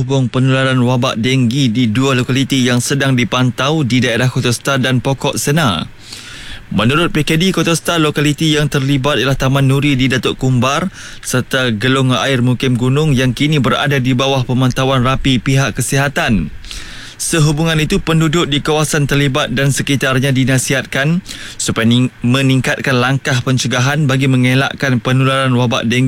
Hubung penularan wabak denggi di dua lokaliti yang sedang dipantau di daerah Kota Star dan Pokok Sena. Menurut PKD Kota Star, lokaliti yang terlibat ialah Taman Nuri di Datuk Kumbar serta Gelong Air Mukim Gunung yang kini berada di bawah pemantauan rapi pihak kesihatan. Sehubungan itu, penduduk di kawasan terlibat dan sekitarnya dinasihatkan supaya meningkatkan langkah pencegahan bagi mengelakkan penularan wabak denggi